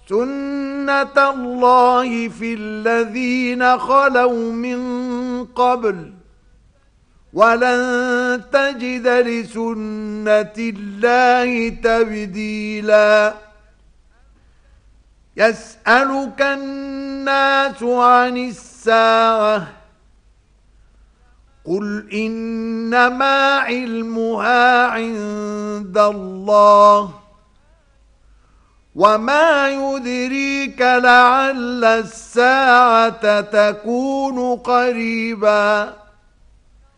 سُنَّةَ اللَّهِ فِي الَّذِينَ خَلَوْا مِن قَبْلُ وَلَن تَجِدَ لِسُنَّةِ اللَّهِ تَبْدِيلًا يَسْأَلُكَ النَّاسُ عَنِ السَّاعَةِ قُلْ إِنَّمَا عِلْمُهَا عِندَ اللَّهِ وَمَا يُدْرِيكَ لَعَلَّ السَّاعَةَ تَكُونُ قَرِيبًا